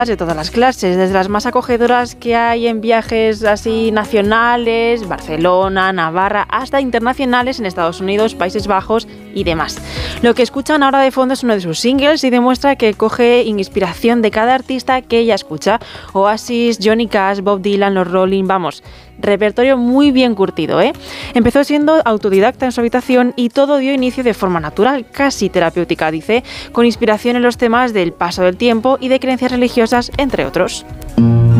de todas las clases, desde las más acogedoras que hay en viajes así nacionales, Barcelona, Navarra, hasta internacionales en Estados Unidos, Países Bajos y demás. Lo que escuchan ahora de fondo es uno de sus singles y demuestra que coge inspiración de cada artista que ella escucha. Oasis, Johnny Cash, Bob Dylan, los Rolling, vamos, repertorio muy bien curtido, ¿eh? Empezó siendo autodidacta en su habitación y todo dio inicio de forma natural, casi terapéutica, dice, con inspiración en los temas del paso del tiempo y de creencias religiosas, entre otros.